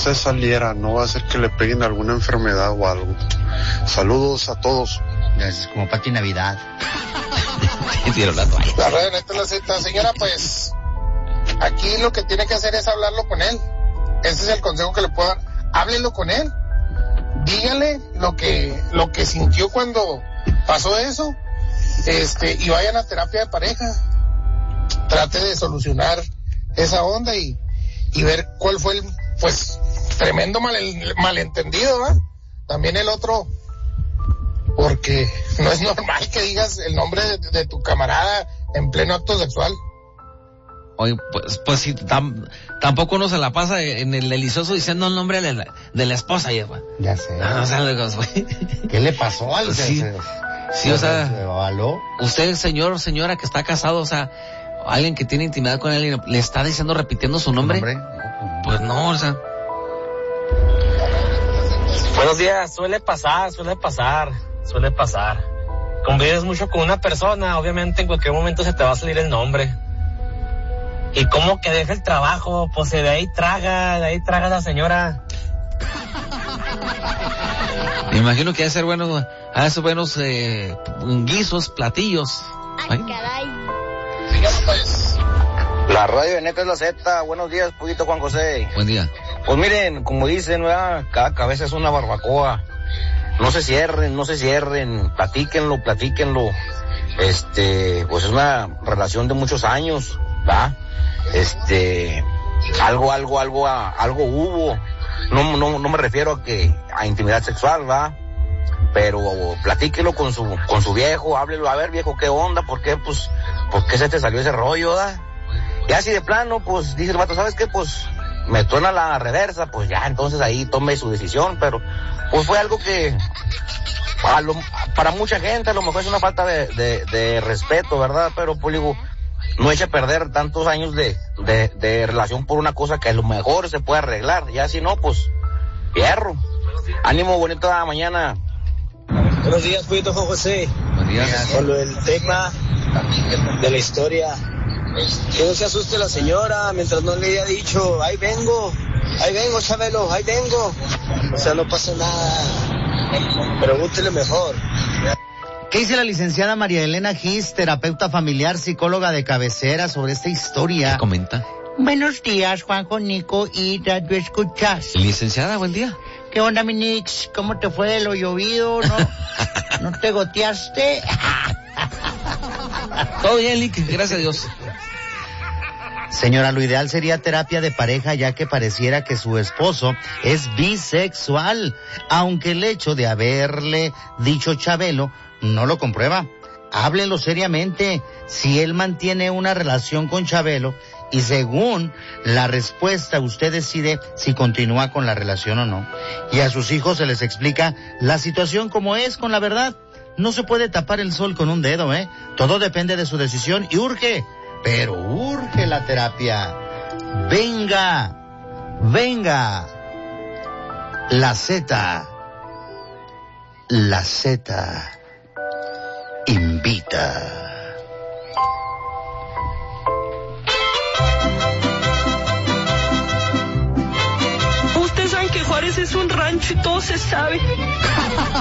se saliera, no va a ser que le peguen alguna enfermedad o algo. Saludos a todos. Es como Pati Navidad. La radio neta la Z, señora, pues aquí lo que tiene que hacer es hablarlo con él. Ese es el consejo que le puedo dar. Háblelo con él. Dígale lo que sintió cuando pasó eso. Y vayan a terapia de pareja. Trate de solucionar esa onda y ver cuál fue el, pues, tremendo malentendido, ¿verdad? También el otro, porque no es normal que digas el nombre de tu camarada en pleno acto sexual. Oye, pues sí, tampoco uno se la pasa en el delicioso diciendo el nombre de la esposa. Ya sé. ¿Qué le pasó al Sí, o sea, usted, señora que está casado, o sea, alguien que tiene intimidad con él, le está diciendo, repitiendo su nombre. Pues no, o sea. Buenos días, suele pasar. Convives mucho con una persona, obviamente en cualquier momento se te va a salir el nombre. Y como que deja el trabajo, pues de ahí traga la señora. Me imagino que hacer buenos guisos, platillos. Ay, caray. Pues. La radio de Neta es la Z. Buenos días, Pudito Juan José. Buen día. Pues miren, como dicen, ¿verdad? Cada cabeza es una barbacoa. No se cierren, platíquenlo. Pues es una relación de muchos años, ¿va? Algo hubo. No me refiero a intimidad sexual, ¿va? Pero platíquelo con su viejo, háblelo, a ver, viejo, ¿qué onda? ¿Por qué se te salió ese rollo, da? Y así de plano, pues, dice el vato, ¿sabes qué? Pues, me truena la reversa, pues ya, entonces ahí tome su decisión, pero, pues fue algo que, para mucha gente a lo mejor es una falta de respeto, ¿verdad? Pero, pues, digo, no eche a perder tantos años de relación por una cosa que a lo mejor se puede arreglar, ya si no, pues, fierro. Ánimo, bonita mañana. Buenos días, Pudito Juan José. Buen día. Con lo del tema de la historia, que no se asuste la señora mientras no le haya dicho, ahí vengo, Chabelo, ahí vengo. O sea, no pasa nada. Pregúntele mejor. ¿Qué dice la licenciada María Elena Gis, terapeuta familiar, psicóloga de cabecera, sobre esta historia? ¿Qué comenta? Buenos días, Juanjo, Nico y Radio Escuchas. Licenciada, buen día. ¿Qué onda, mi Nix? ¿Cómo te fue lo llovido? ¿No te goteaste? Todo bien, Lick, gracias a Dios. Señora, lo ideal sería terapia de pareja, ya que pareciera que su esposo es bisexual, aunque el hecho de haberle dicho Chabelo no lo comprueba. Háblenlo seriamente. Si él mantiene una relación con Chabelo y según la respuesta usted decide si continúa con la relación o no. Y a sus hijos se les explica la situación como es, con la verdad. No se puede tapar el sol con un dedo, ¿eh? Todo depende de su decisión y urge, pero urge la terapia. Venga. La Z invita. Ustedes saben que Juárez es un rancho y todo se sabe.